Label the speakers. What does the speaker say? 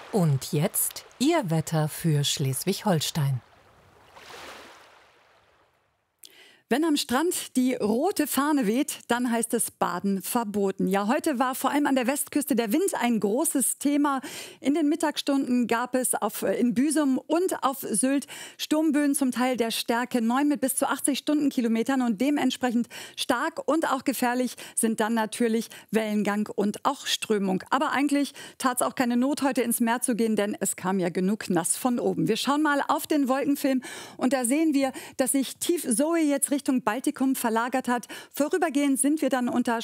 Speaker 1: Und jetzt Ihr Wetter für Schleswig-Holstein.
Speaker 2: Wenn am Strand die rote Fahne weht, dann heißt es Baden verboten. Ja, heute war vor allem an der Westküste der Wind ein großes Thema. In den Mittagsstunden gab es in Büsum und auf Sylt Sturmböen zum Teil der Stärke 9 mit bis zu 80 Stundenkilometern. Und dementsprechend stark und auch gefährlich sind dann natürlich Wellengang und auch Strömung. Aber eigentlich tat es auch keine Not, heute ins Meer zu gehen, denn es kam ja genug nass von oben. Wir schauen mal auf den Wolkenfilm und da sehen wir, dass sich Tief Zoe jetzt Richtung Baltikum verlagert hat. Vorübergehend sind wir dann unter